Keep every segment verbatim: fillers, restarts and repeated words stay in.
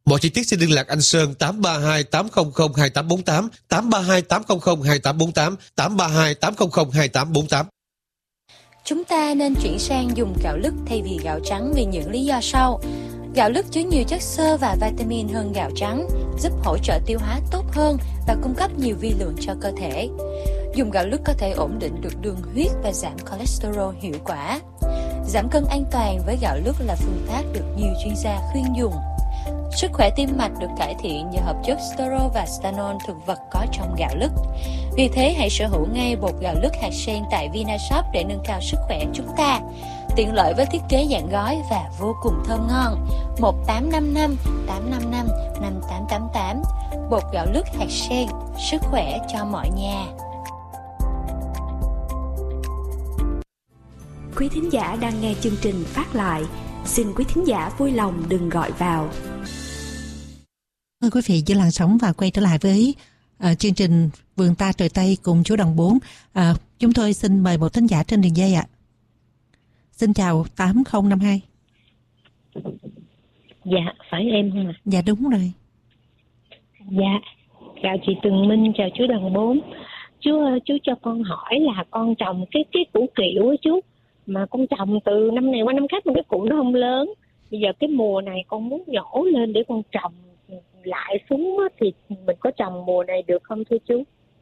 Mọi chi tiết xin liên lạc anh Sơn tám ba hai tám không không hai tám bốn tám, tám ba hai tám không không hai tám bốn tám, tám ba hai tám không không hai tám bốn tám. Chúng ta nên chuyển sang dùng gạo lứt thay vì gạo trắng vì những lý do sau. Gạo lứt chứa nhiều chất xơ và vitamin hơn gạo trắng, giúp hỗ trợ tiêu hóa tốt hơn và cung cấp nhiều vi lượng cho cơ thể. Dùng gạo lứt có thể ổn định được đường huyết và giảm cholesterol hiệu quả. Giảm cân an toàn với gạo lứt là phương pháp được nhiều chuyên gia khuyên dùng. Sức khỏe tim mạch được cải thiện nhờ hợp chất sterol và stanol thực vật có trong gạo lứt. Vì thế hãy sở hữu ngay bột gạo lứt hạt sen tại Vinashop để nâng cao sức khỏe chúng ta. Tiện lợi với thiết kế dạng gói và vô cùng thơm ngon. một tám năm năm tám năm năm năm tám tám tám. Bột gạo lứt hạt sen, sức khỏe cho mọi nhà. Quý thính giả đang nghe chương trình phát lại. Xin quý thính giả vui lòng đừng gọi vào. Mời quý vị giữ làn sóng và quay trở lại với uh, chương trình Vườn Ta Trời Tây cùng chú Đồng Bốn. Uh, chúng tôi xin mời một thính giả trên đường dây ạ. À. Xin chào tám không năm hai. Dạ, phải em không ạ? Dạ đúng rồi. Dạ, chào chị Tường Minh, chào chú Đồng Bốn. Chú chú cho con hỏi là con trồng cái cái củ kiệu á chú, mà con trồng từ năm này qua năm khác mà cái củ nó không lớn. Bây giờ cái mùa này con muốn nhổ lên để con trồng lại xuống á, thì mình có trồng mùa này được không thưa chú?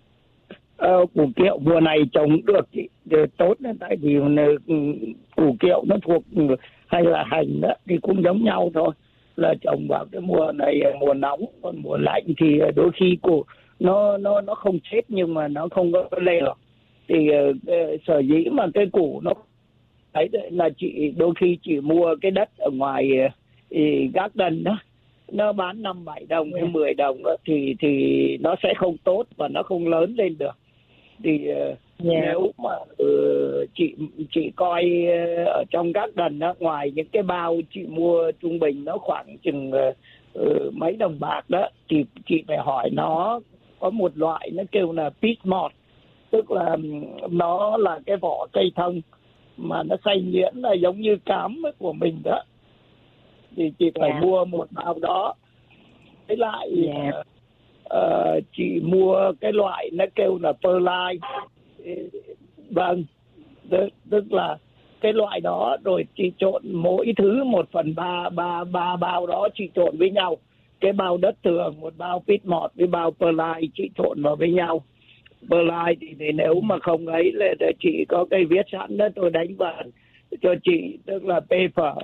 Ờ, củ kiệu mùa này trồng được chị, tốt đấy, tại vì củ kiệu nó thuộc hay là hành đó thì cũng giống nhau thôi, là trồng vào cái mùa này mùa nóng, còn mùa lạnh thì đôi khi củ nó nó nó không chết nhưng mà nó không có leo được. Thì uh, sở dĩ mà cái củ nó ấy là chị đôi khi chị mua cái đất ở ngoài uh, garden đó, nó bán năm bảy đồng hay mười đồng đó, thì thì nó sẽ không tốt và nó không lớn lên được. Thì uh, yeah. nếu mà uh, chị chị coi uh, ở trong garden đó, ngoài những cái bao chị mua trung bình nó khoảng chừng uh, uh, mấy đồng bạc đó, thì chị phải hỏi nó có một loại nó kêu là peat moss, tức là nó là cái vỏ cây thông mà nó xanh nhuyễn là giống như cám của mình đó, thì chị phải yeah. mua một bao đó. Với lại yeah. uh, uh, chị mua cái loại nó kêu là perlite, vâng, tức, tức là cái loại đó rồi chị trộn mỗi thứ một phần ba ba ba bao đó chị trộn với nhau. Cái bao đất thường, một bao peat moss với bao perlite chị trộn vào với nhau. Perlite thì, thì nếu mà không ấy là chị có cây viết sẵn đó, tôi đánh vào cho chị, tức là paper,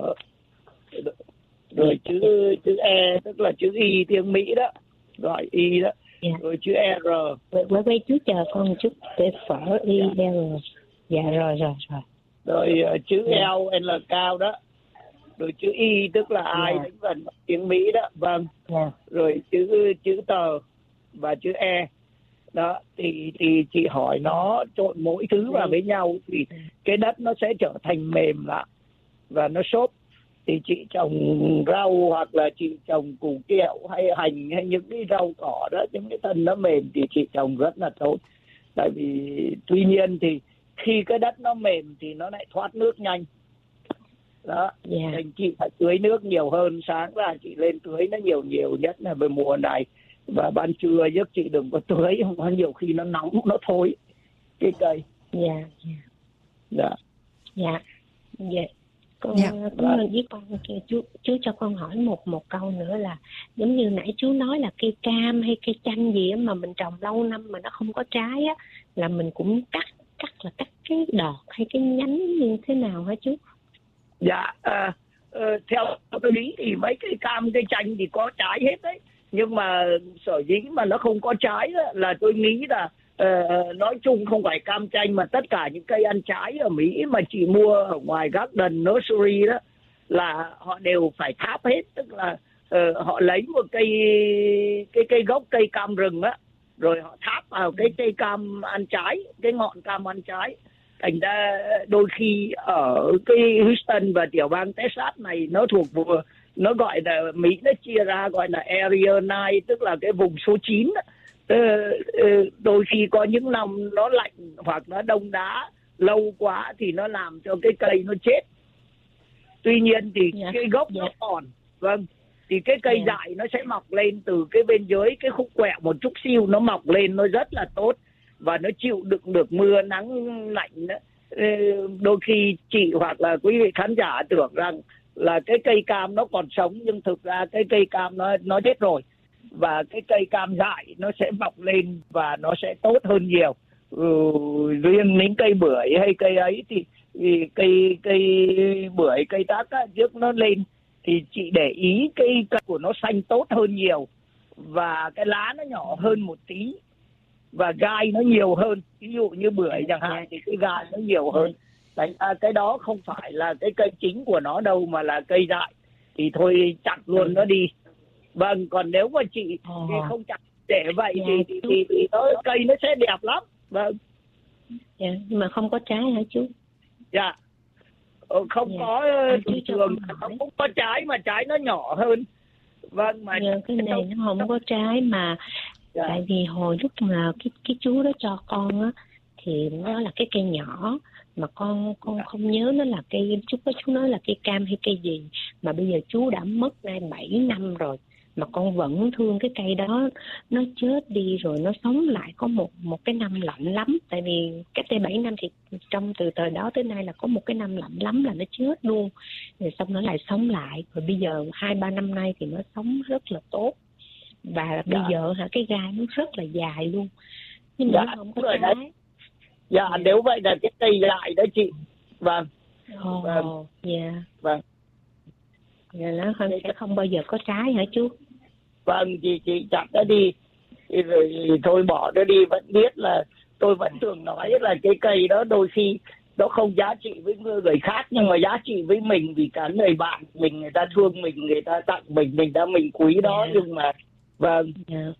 rồi chữ chữ E tức là chữ Y tiếng Mỹ đó, gọi Y đó, yeah. rồi chữ R. Quay quay chú chờ con một chút, paper Y R. Dạ rồi rồi rồi. Rồi uh, chữ yeah. L L cao đó. Rồi chữ Y tức là ai đánh vần tiếng Mỹ đó, vâng. Yeah. Rồi chữ chữ tờ và chữ E. Đó, thì thì chị hỏi nó trộn mỗi thứ vào với nhau thì cái đất nó sẽ trở thành mềm lại và nó xốp. Thì chị trồng rau hoặc là chị trồng củ kiệu hay hành hay những cái rau cỏ đó, những cái thân nó mềm thì chị trồng rất là tốt. Tại vì tuy nhiên thì khi cái đất nó mềm thì nó lại thoát nước nhanh. Đó, yeah. Nên chị phải tưới nước nhiều hơn, sáng ra chị lên tưới nó nhiều nhiều nhất là về mùa này. Và ban trưa giấc chị đừng có tưới, không có nhiều khi nó nóng nó thối cái cây. Dạ, dạ. Dạ, dạ. Con yeah. có với con chú chú cho con hỏi một một câu nữa là giống như nãy chú nói là cây cam hay cây chanh gì á mà mình trồng lâu năm mà nó không có trái á, là mình cũng cắt cắt là cắt cái đọt hay cái nhánh như thế nào hả chú? Dạ, à, à, theo tôi nghĩ thì mấy cây cam cây chanh thì có trái hết đấy, nhưng mà sở dĩ mà nó không có trái đó, là tôi nghĩ là uh, nói chung không phải cam chanh mà tất cả những cây ăn trái ở Mỹ mà chị mua ở ngoài garden nursery đó là họ đều phải tháp hết, tức là uh, họ lấy một cây cái cây gốc cây cam rừng á, rồi họ tháp vào cái cây cam ăn trái, cái ngọn cam ăn trái. Thành ra đôi khi ở cái Houston và tiểu bang Texas này nó thuộc vừa, nó gọi là Mỹ nó chia ra gọi là Area chín, tức là cái vùng số chín. Đôi khi có những năm nó lạnh hoặc nó đông đá lâu quá thì nó làm cho cái cây nó chết. Tuy nhiên thì yeah. cái gốc yeah. nó còn, vâng, thì cái cây Yeah. dại nó sẽ mọc lên từ cái bên dưới cái khúc quẹo một chút xíu, nó mọc lên nó rất là tốt và nó chịu đựng được mưa nắng lạnh đó. Đôi khi chị hoặc là quý vị khán giả tưởng rằng là cái cây cam nó còn sống, nhưng thực ra cái cây cam nó nó chết rồi, và cái cây cam dại nó sẽ mọc lên và nó sẽ tốt hơn nhiều. Ừ, riêng những cây bưởi hay cây ấy thì, thì cây cây bưởi cây tắc á, trước nó lên thì chị để ý cây của nó xanh tốt hơn nhiều, và cái lá nó nhỏ hơn một tí và gai nó nhiều hơn. Ví dụ như bưởi chẳng hạn thì cái gai nó nhiều hơn. Đấy, à, cái đó không phải là cái cây chính của nó đâu mà là cây dại, thì thôi chặt luôn nó đi. Vâng, còn nếu mà chị thì không chặt để vậy thì, thì, thì, thì nó, cây nó sẽ đẹp lắm. Vâng. Dạ, nhưng mà không có trái hả chú? Dạ. Ờ, không Dạ. có À, chú thường cho thường con hỏi. không có trái mà trái nó nhỏ hơn. Vâng, mà Dạ, cái này nó không có trái mà Dạ. tại vì hồi lúc mà cái cái chú đó cho con á thì nó là cái cây nhỏ, mà con con không nhớ nó là cây, chú có chú nói là cây cam hay cây gì, mà bây giờ chú đã mất nay bảy năm rồi mà con vẫn thương cái cây đó. Nó chết đi rồi nó sống lại có một một cái năm lạnh lắm, tại vì cách đây bảy năm thì trong từ thời đó tới nay là có một cái năm lạnh lắm là nó chết luôn, rồi xong nó lại sống lại, rồi bây giờ hai ba năm nay thì nó sống rất là tốt, và bây Dạ. giờ hả cái gai nó rất là dài luôn, nhưng mà Dạ, nó không có đúng rồi trái. đấy. Dạ, nếu vậy là cái cây dại đó chị. Vâng. Ồ, Vâng. dạ. Vâng. Dạ, nó không, sẽ không bao giờ có trái hả chú? Vâng, chị chị chặt nó đi thì rồi thôi bỏ nó đi. Vẫn biết là tôi vẫn thường nói là cái cây đó đôi khi nó không giá trị với người khác, nhưng mà giá trị với mình vì cả người bạn mình, người ta thương mình, người ta tặng mình, mình đã mình quý đó. Yeah. Nhưng mà vâng. Dạ.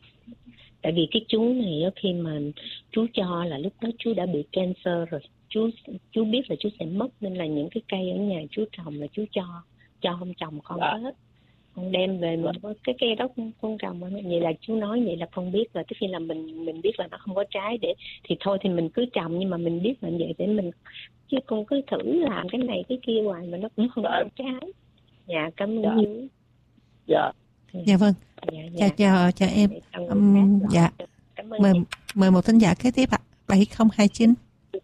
Tại vì cái chú này á, khi mà chú cho là lúc đó chú đã bị cancer rồi, chú chú biết là chú sẽ mất, nên là những cái cây ở nhà chú trồng là chú cho cho không trồng con Dạ. hết, con đem về mình cái cây đó con, con trồng. Vậy là chú nói vậy là con biết là tức khi là mình mình biết là nó không có trái, để thì thôi thì mình cứ trồng, nhưng mà mình biết là vậy để mình, chứ con cứ thử làm cái này cái kia hoài mà nó cũng không Dạ. có trái. Dạ, cảm ơn Dạ. chú. Dạ. Dạ vâng. Dạ, Chào chào chào em. Um, dạ. Cảm ơn Mời em. mời một thính giả kế tiếp ạ. bảy không hai chín.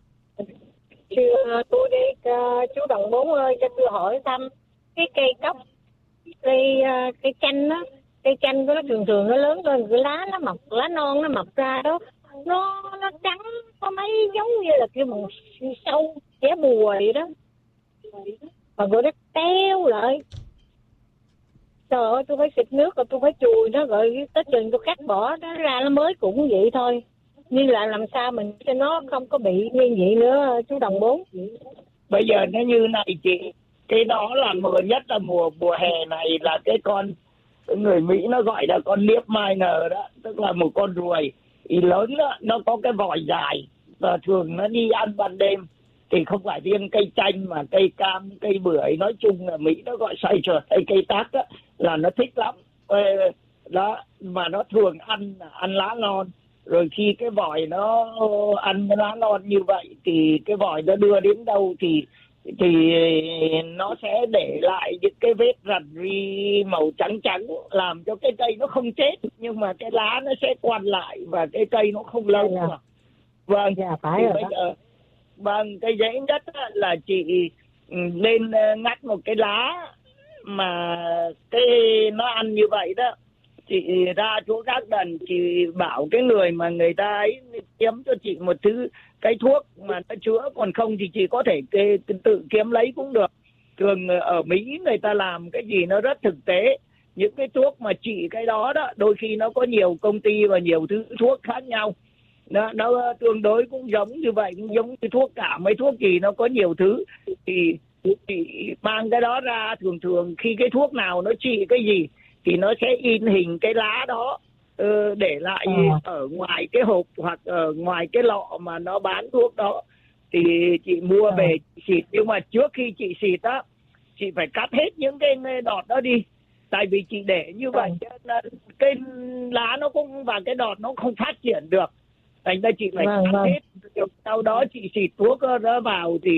Thưa tôi đi, uh, chú Đồng Bốn ơi, cho tôi hỏi thăm cái cây cóc, cây uh, cây chanh á, cây chanh nó thường thường nó lớn lên, cái lá nó mọc, lá non nó mọc ra đó, nó nó trắng, có mấy giống như là kêu bằng sâu trẻ bùa vậy đó, mà rồi nó teo lại. Trời ơi, tôi phải xịt nước rồi tôi phải chùi nó, rồi tới chừng tôi cắt bỏ nó ra, nó mới cũng vậy thôi. Nhưng là làm sao mình cho nó không có bị như vậy nữa chú Đồng Bốn? Bây giờ nó như này chị, cái đó là mùa nhất là mùa mùa hè này là cái con, người Mỹ nó gọi là con liệp miner đó, tức là một con ruồi thì lớn đó, nó có cái vòi dài và thường nó đi ăn ban đêm. Thì không phải riêng cây chanh mà cây cam, cây bưởi, nói chung là Mỹ nó gọi xoay trượt hay cây tát đó, là nó thích lắm. Đó, mà nó thường ăn ăn lá non. Rồi khi cái vòi nó ăn lá non như vậy thì cái vòi nó đưa đến đâu thì thì nó sẽ để lại những cái vết rằn ri màu trắng trắng, làm cho cái cây nó không chết, nhưng mà cái lá nó sẽ quằn lại và cái cây nó không lâu được. Vâng, dạ, phải thì rồi bây đó. giờ vâng, cái dễ nhất là chị nên ngắt một cái lá mà cái nó ăn như vậy đó, chị ra chỗ gác đần, chị bảo cái người mà người ta ấy kiếm cho chị một thứ cái thuốc mà nó chữa, còn không thì chị có thể kê, tự kiếm lấy cũng được. Thường ở Mỹ người ta làm cái gì nó rất thực tế, những cái thuốc mà trị cái đó đó đôi khi nó có nhiều công ty và nhiều thứ thuốc khác nhau, nó, nó tương đối cũng giống như vậy, cũng giống như thuốc cảm, mấy thuốc gì nó có nhiều thứ, thì chị mang cái đó ra. Thường thường khi cái thuốc nào nó trị cái gì thì nó sẽ in hình cái lá đó, uh, để lại à. ở ngoài cái hộp hoặc ở ngoài cái lọ mà nó bán thuốc đó, thì chị mua à. về chị xịt. Nhưng mà trước khi chị xịt á, chị phải cắt hết những cái đọt đó đi, tại vì chị để như vậy à. cái lá nó cũng và cái đọt nó không phát triển được, thành ra chị phải vâng, cắt vâng. hết. Sau đó chị xịt thuốc đó vào thì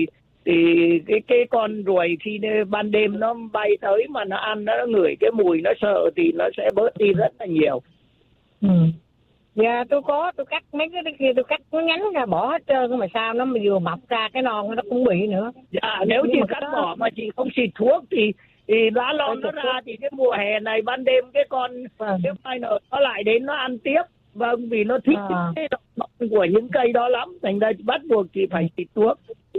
thì cái cái con ruồi khi ban đêm nó bay tới mà nó ăn, nó ngửi cái mùi nó sợ thì nó sẽ bớt đi rất là nhiều. Ừ. Dạ tôi có, tôi cắt mấy cái kia, tôi cắt nó nhánh ra bỏ hết trơn, mà sao nó mà vừa mọc ra cái non nó cũng bị nữa. Dạ nếu chị cắt bỏ mà chị không xịt thuốc thì thì lá non nó ra thì cái mùa hè này ban đêm cái con vâng. cái mai nở nó lại đến nó ăn tiếp. Vâng, vì nó thích à. cái độc của những cây đó lắm, thành ra bắt buộc chị phải xịt thuốc.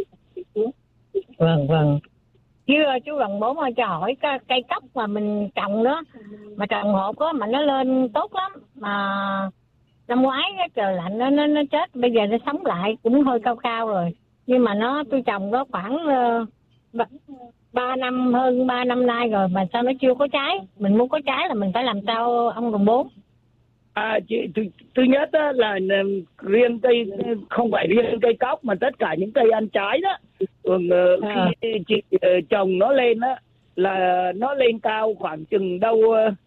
Vâng vâng. Chứ chú Gần Bốn ơi, cho hỏi cái cây cóc mà mình trồng đó, mà trồng hộp á mà nó lên tốt lắm, mà năm ngoái cái trời lạnh nó nó nó chết, bây giờ nó sống lại cũng hơi cao cao rồi, nhưng mà nó tôi trồng đó khoảng uh, ba năm hơn ba năm nay rồi mà sao nó chưa có trái. Mình muốn có trái là mình phải làm sao ông Gần Bốn? À, chị, thứ, thứ nhất á, là riêng cây, không phải riêng cây cóc mà tất cả những cây ăn trái đó, thường à. khi chị uh, trồng nó lên á là nó lên cao khoảng chừng đâu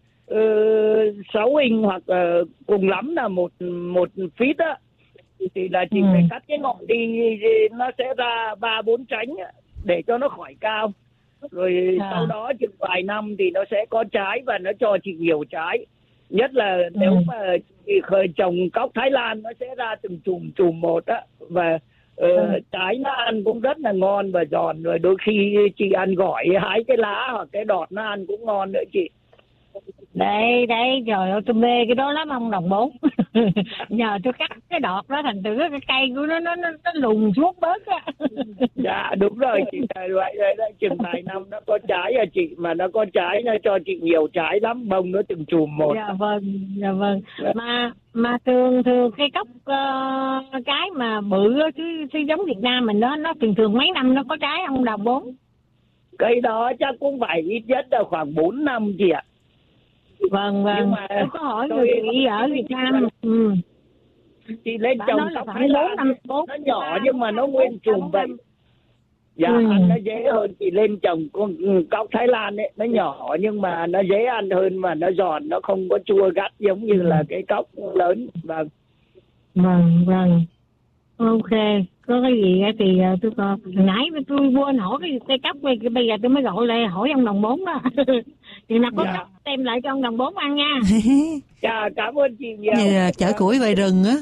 sáu uh, inch hoặc uh, cùng lắm là một một feet á, thì là chị ừ. phải cắt cái ngọn đi, nó sẽ ra ba bốn nhánh để cho nó khỏi cao, rồi à. sau đó chừng vài năm thì nó sẽ có trái và nó cho chị nhiều trái. Nhất là ừ. nếu mà chị khởi trồng cóc Thái Lan nó sẽ ra từng chùm chùm một á, và uh, ừ. trái nó ăn cũng rất là ngon và giòn, rồi đôi khi chị ăn gỏi hái cái lá hoặc cái đọt nó ăn cũng ngon nữa chị. Đây đây, trời ơi tôi mê cái đó lắm ông Đồng Bốn. Nhờ tôi cắt cái đọt đó thành từ cái cây của nó nó nó, nó lùn xuống bớt á. Dạ đúng rồi chị, vậy đây đây chừng vài năm nó có trái à chị, mà nó có trái nó cho chị nhiều trái lắm, bông nó từng chùm một. Dạ vâng, dạ vâng. Dạ. Mà mà thường thường cây cóc uh, cái mà bự chứ, chứ giống Việt Nam mình đó, nó thường thường mấy năm nó có trái ông Đồng Bốn? Cây đó chắc cũng phải ít nhất là khoảng bốn năm chị ạ. Vâng vâng, mà tôi có hỏi người chị ở Việt Nam. Ừ. Chị lên trồng cóc Thái Lan nó nhỏ nhưng mà nó nguyên chùm vậy. Dạ ừ. ăn nó dễ hơn. Chị lên trồng cóc Thái Lan ấy, nó nhỏ nhưng mà nó dễ ăn hơn và nó giòn, nó không có chua gắt giống như là cái cóc lớn. Vâng vâng vâng, ok. Có cái gì thì tôi còn nãy tôi quên hỏi cái cây cóc, bây giờ tôi mới gọi lại hỏi ông Đồng Bốn đó. Thì nào có dạ. cóc đem lại cho ông Đồng Bốn ăn nha. Dạ cảm ơn chị nhiều. Như chở củi về rừng á.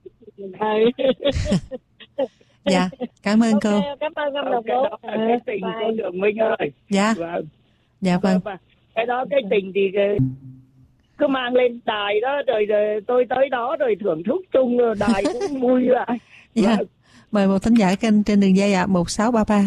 Dạ cảm ơn okay, cô. Cảm ơn ông Đồng Bốn. Cái tình của Đường Minh ơi. Dạ vâng. Dạ vâng. Cái đó cái tình thì cứ mang lên đài đó, rồi, rồi tôi tới đó rồi thưởng thức chung, rồi đài cũng vui lại. Dạ. Vâng. Mời một thính giả kênh trên đường dây ạ, à, một sáu ba ba.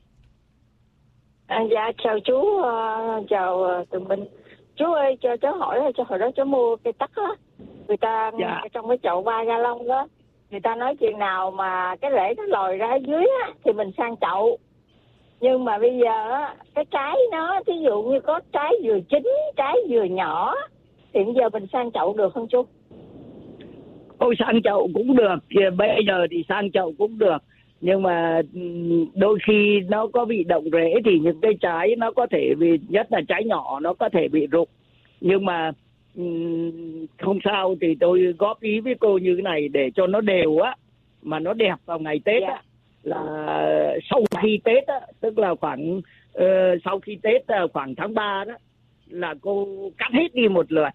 À, dạ chào chú, uh, chào uh, Tường Minh. Chú ơi, cho cháu hỏi, cho hồi đó cháu mua cây tắc á, người ta dạ. trong cái chậu ba ga lông đó, người ta nói chuyện nào mà cái rễ nó lòi ra dưới á thì mình sang chậu. Nhưng mà bây giờ á, cái trái nó, ví dụ như có trái vừa chín, trái vừa nhỏ, thì bây giờ mình sang chậu được không chú? Ôi sang chậu cũng được, bây giờ thì sang chậu cũng được. Nhưng mà đôi khi nó có bị động rễ thì những cái trái nó có thể bị, nhất là trái nhỏ nó có thể bị rụng. Nhưng mà không sao, thì tôi góp ý với cô như thế này để cho nó đều á, mà nó đẹp vào ngày Tết á, là sau khi Tết á, tức là khoảng uh, sau khi Tết khoảng tháng ba đó, là cô cắt hết đi một lượt.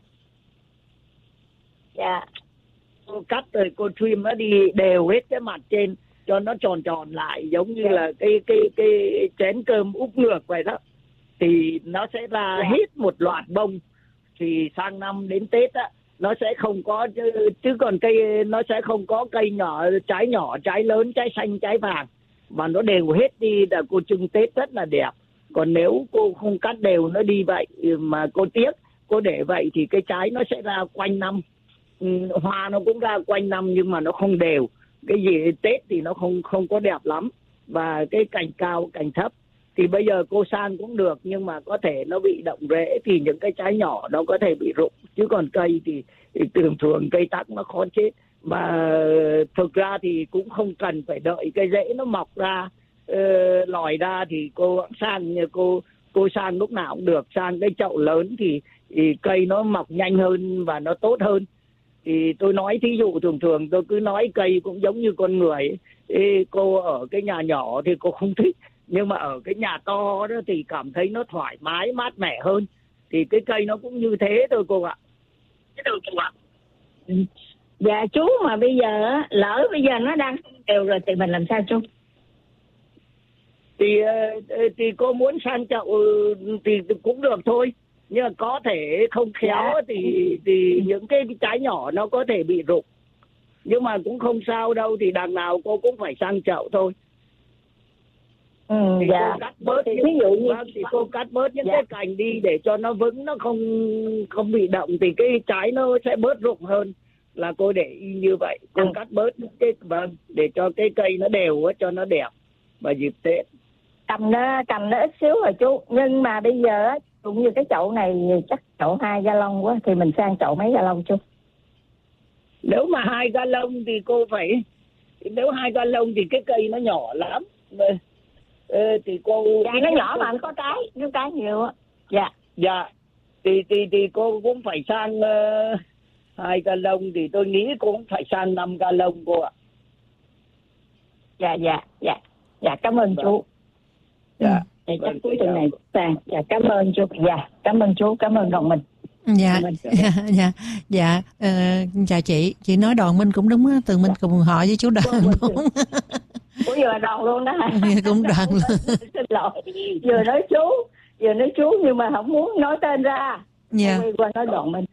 Dạ. Cô cắt rồi cô trim nó đi đều hết cái mặt trên cho nó tròn tròn lại, giống như là cái cái cái chén cơm úp ngược vậy đó, thì nó sẽ ra hết một loạt bông. Thì sang năm đến Tết á, nó sẽ không có, chứ, chứ còn cây nó sẽ không có cây nhỏ, trái nhỏ, trái lớn, trái xanh, trái vàng, mà nó đều hết đi là cô trưng Tết rất là đẹp. Còn nếu cô không cắt đều nó đi vậy mà cô tiếc, cô để vậy thì cái trái nó sẽ ra quanh năm. Ừ, hoa nó cũng ra quanh năm nhưng mà nó không đều. Cái gì Tết thì nó không không có đẹp lắm. Và cái cành cao, cành thấp thì bây giờ cô sang cũng được, nhưng mà có thể nó bị động rễ thì những cái trái nhỏ nó có thể bị rụng. Chứ còn cây thì, thì thường thường cây tắc nó khó chết. Mà thực ra thì cũng không cần phải đợi cái rễ nó mọc ra, uh, lòi ra thì cô sang cô cô sang lúc nào cũng được. Sang cái chậu lớn thì, thì cây nó mọc nhanh hơn và nó tốt hơn. Thì tôi nói thí dụ thường thường tôi cứ nói cây cũng giống như con người ấy. Thì cô ở cái nhà nhỏ thì cô không thích, nhưng mà ở cái nhà to đó thì cảm thấy nó thoải mái mát mẻ hơn. Thì cái cây nó cũng như thế thôi cô ạ. Thế đâu cô ạ? Dạ chú, mà bây giờ á, lỡ bây giờ nó đang đều rồi thì mình làm sao chú? Thì thì cô muốn sang chậu thì cũng được thôi, nhưng mà có thể không khéo dạ. thì thì những cái trái nhỏ nó có thể bị rụng, nhưng mà cũng không sao đâu, thì đằng nào cô cũng phải sang chậu thôi. Ừ, thì dạ. cô cắt bớt thì những, ví dụ như vâng, thì cô cắt bớt những dạ. cái cành đi để cho nó vững, nó không không bị động, thì cái trái nó sẽ bớt rụng hơn, là cô để y như vậy. Cô ừ. cắt bớt cái vâng để cho cái cây nó đều á, cho nó đẹp và dịp Tết. Cầm nó cầm nó ít xíu rồi chú, nhưng mà bây giờ á, cũng như cái chậu này chắc chậu hai gallon quá, thì mình sang chậu mấy gallon chú? Nếu mà hai gallon thì cô phải, nếu hai gallon thì cái cây nó nhỏ lắm. Ờ, thì cô dạ nó nhỏ cô... mà nó có trái, nó trái nhiều á. Dạ dạ thì thì thì cô cũng phải sang uh, hai gallon, thì tôi nghĩ cô cũng phải sang năm gallon cô ạ. Dạ dạ dạ dạ cảm ơn chú. Dạ. Thì chắc cuối tuần này sang. Dạ cảm ơn chú. Dạ cảm ơn chú, cảm ơn Đoàn Minh. Dạ dạ dạ dạ ờ, chào chị chị nói Đoàn Minh cũng đúng á, Tường Minh cùng họ với chú Đoàn đúng. Ủa vừa Đoàn luôn đó hả? Cũng Đoàn luôn. Xin lỗi, vừa nói chú vừa nói chú nhưng mà không muốn nói tên ra. Dạ. Quay qua nói Đoàn Minh.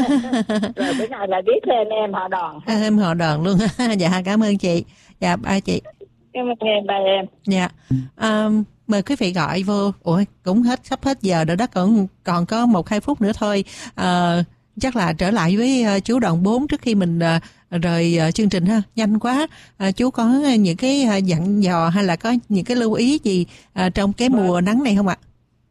Rồi bữa nào là biết thêm em họ Đoàn. Em họ Đoàn luôn. Dạ cảm ơn chị. Dạ ba chị. Cảm ơn em, ba em. Dạ. Um, mời quý vị gọi vô. Ủa cũng hết sắp hết giờ rồi đó, còn còn có một hai phút nữa thôi. Uh, chắc là trở lại với uh, chú Đoàn bốn trước khi mình uh, rời uh, chương trình ha. Nhanh quá. Uh, chú có những cái uh, dặn dò hay là có những cái lưu ý gì uh, trong cái mùa nắng này không ạ?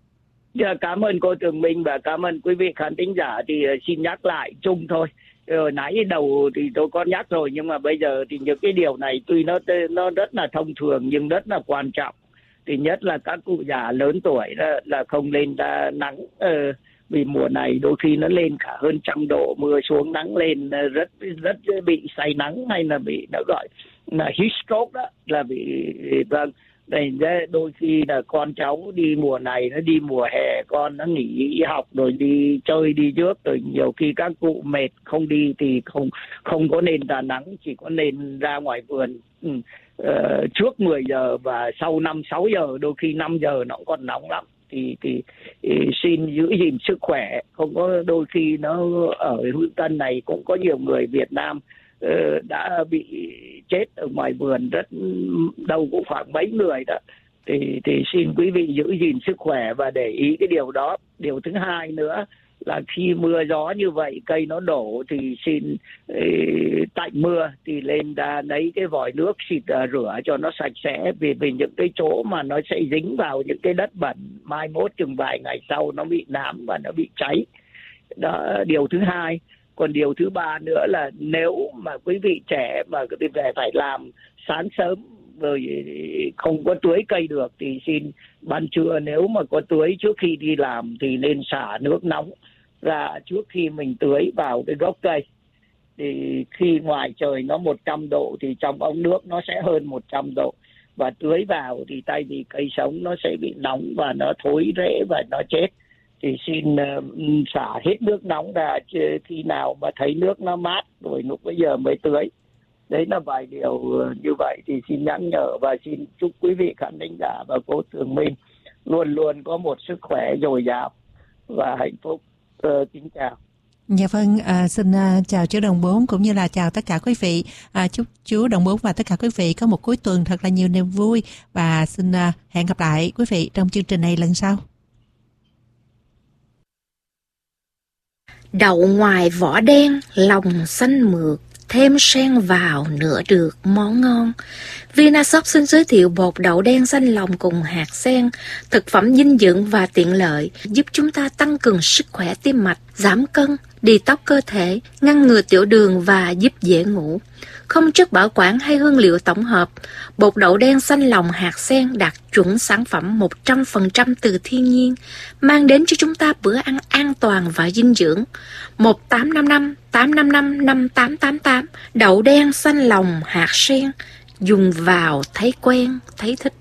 Dạ, cảm ơn cô Tường Minh và cảm ơn quý vị khán thính giả. Thì uh, xin nhắc lại chung thôi. Hồi nãy đầu thì tôi có nhắc rồi, nhưng mà bây giờ thì những cái điều này tuy nó nó rất là thông thường nhưng rất là quan trọng. Thì nhất là các cụ già lớn tuổi đó, là không lên ra nắng, uh, vì mùa này đôi khi nó lên cả hơn trăm độ, mưa xuống nắng lên uh, rất rất bị say nắng, hay là bị nó gọi là heat stroke đó, là bị vâng. Đây, đôi khi là con cháu đi mùa này, nó đi mùa hè, con nó nghỉ học rồi đi chơi đi trước, rồi nhiều khi các cụ mệt không đi thì không không có nên ra nắng, chỉ có nên ra ngoài vườn ừ, uh, trước mười giờ và sau năm sáu giờ, đôi khi năm giờ nó cũng còn nóng lắm. Thì, thì, thì xin giữ gìn sức khỏe. Không có, đôi khi nó ở Hương Tân này cũng có nhiều người Việt Nam uh, đã bị chết ở ngoài vườn, rất đâu cũng khoảng mấy người đó. Thì, thì xin quý vị giữ gìn sức khỏe và để ý cái điều đó. Điều thứ hai nữa là khi mưa gió như vậy, cây nó đổ thì xin e, tạnh mưa thì lên ra lấy cái vòi nước xịt uh, rửa cho nó sạch sẽ, vì vì những cái chỗ mà nó sẽ dính vào những cái đất bẩn, mai mốt chừng vài ngày sau nó bị nám và nó bị cháy. Đó, điều thứ hai. Còn điều thứ ba nữa là nếu mà quý vị trẻ mà về phải làm sáng sớm rồi không có tưới cây được thì xin ban trưa nếu mà có tưới trước khi đi làm thì nên xả nước nóng ra trước khi mình tưới vào cái gốc cây. Thì khi ngoài trời nó một trăm độ thì trong ống nước nó sẽ hơn một trăm độ, và tưới vào thì tay vì cây sống nó sẽ bị nóng và nó thối rễ và nó chết. Thì xin uh, xả hết nước nóng ra, khi nào mà thấy nước nó mát rồi lúc bây giờ mới tưới. Đấy là vài điều uh, như vậy thì xin nhắc nhở, và xin chúc quý vị khán thính giả và cô Tường Minh luôn luôn có một sức khỏe dồi dào và hạnh phúc. Uh, kính chào. Dạ vâng, à, xin à, chào chú Đồng Bốn cũng như là chào tất cả quý vị. À, chúc chú Đồng Bốn và tất cả quý vị có một cuối tuần thật là nhiều niềm vui, và xin à, hẹn gặp lại quý vị trong chương trình này lần sau. Đậu ngoài vỏ đen, lòng xanh mượt, thêm sen vào nữa được món ngon. Vinashop xin giới thiệu bột đậu đen xanh lòng cùng hạt sen, thực phẩm dinh dưỡng và tiện lợi, giúp chúng ta tăng cường sức khỏe tim mạch, giảm cân, detox cơ thể, ngăn ngừa tiểu đường và giúp dễ ngủ. Không chất bảo quản hay hương liệu tổng hợp, bột đậu đen xanh lòng hạt sen đạt chuẩn sản phẩm một trăm phần trăm từ thiên nhiên, mang đến cho chúng ta bữa ăn an toàn và dinh dưỡng. Một tám năm năm tám năm năm năm tám tám tám, đậu đen xanh lòng hạt sen, Dùng vào thấy quen, thấy thích.